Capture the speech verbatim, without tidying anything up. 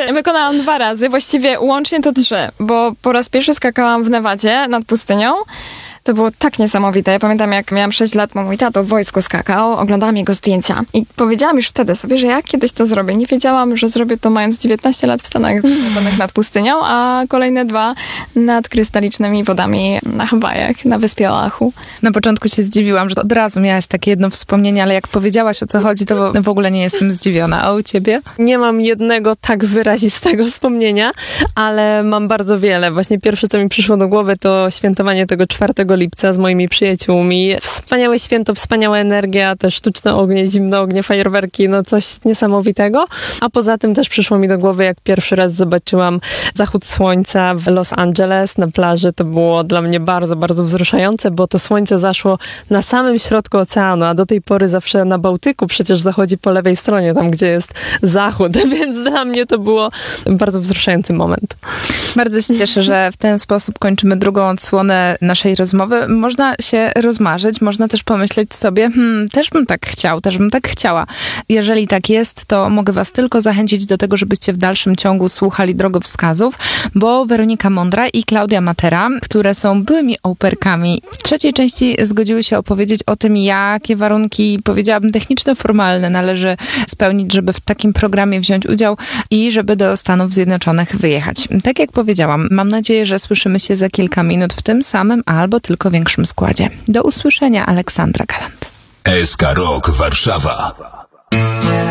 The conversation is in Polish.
wykonałam dwa razy, właściwie łącznie to trzy, bo po raz pierwszy skakałam w Nevadzie nad pustynią. To było tak niesamowite. Ja pamiętam, jak miałam sześć lat, mój tato w wojsku skakał, oglądałam jego zdjęcia i powiedziałam już wtedy sobie, że ja kiedyś to zrobię. Nie wiedziałam, że zrobię to mając dziewiętnaście lat w Stanach Zjednoczonych nad pustynią, a kolejne dwa nad krystalicznymi wodami na Hawajach, na wyspie Oahu. Na początku się zdziwiłam, że od razu miałaś takie jedno wspomnienie, ale jak powiedziałaś, o co chodzi, to w ogóle nie jestem zdziwiona. A u ciebie? Nie mam jednego tak wyrazistego wspomnienia, ale mam bardzo wiele. Właśnie pierwsze, co mi przyszło do głowy, to świętowanie tego czwartego lipca z moimi przyjaciółmi. Wspaniałe święto, wspaniała energia, te sztuczne ognie, zimne ognie, fajerwerki, no coś niesamowitego. A poza tym też przyszło mi do głowy, jak pierwszy raz zobaczyłam zachód słońca w Los Angeles na plaży. To było dla mnie bardzo, bardzo wzruszające, bo to słońce zaszło na samym środku oceanu, a do tej pory zawsze na Bałtyku przecież zachodzi po lewej stronie, tam gdzie jest zachód, więc dla mnie to było bardzo wzruszający moment. Bardzo się cieszę, że w ten sposób kończymy drugą odsłonę naszej rozmowy. Można się rozmarzyć, można też pomyśleć sobie, hmm, też bym tak chciał, też bym tak chciała. Jeżeli tak jest, to mogę was tylko zachęcić do tego, żebyście w dalszym ciągu słuchali drogowskazów, bo Weronika Mądra i Klaudia Matera, które są byłymi operkami, w trzeciej części zgodziły się opowiedzieć o tym, jakie warunki, powiedziałabym, techniczne, formalne należy spełnić, żeby w takim programie wziąć udział i żeby do Stanów Zjednoczonych wyjechać. Tak jak powiedziałam, mam nadzieję, że słyszymy się za kilka minut w tym samym albo tylko większym składzie. Do usłyszenia, Aleksandra Galant. S K Rock Warszawa.